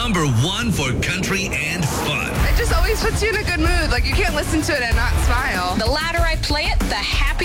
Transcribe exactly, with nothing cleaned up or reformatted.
number one for country and fun. It just always puts you in a good mood. Like, you can't listen to it and not smile. The louder I play it, the happier